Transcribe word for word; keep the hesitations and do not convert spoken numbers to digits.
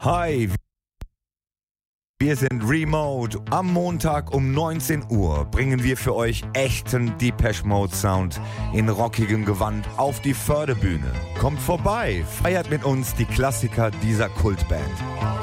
Hi, wir sind Remote. Am Montag um neunzehn Uhr bringen wir für euch echten Depeche Mode Sound in rockigem Gewand auf die Förderbühne. Kommt vorbei, feiert mit uns die Klassiker dieser Kultband.